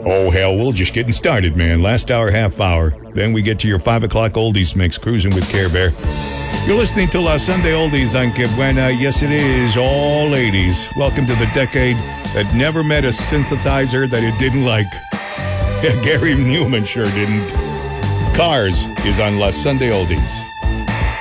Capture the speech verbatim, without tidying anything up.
Oh, hell, we're just getting started, man. Last hour, half hour. Then we get to your five o'clock oldies mix, Cruising with Care Bear. You're listening to La Sunday Oldies on Que Buena. Yes, it is. All ladies. Welcome to the decade that never met a synthesizer that it didn't like. Yeah, Gary Newman sure didn't. Cars is on La Sunday Oldies.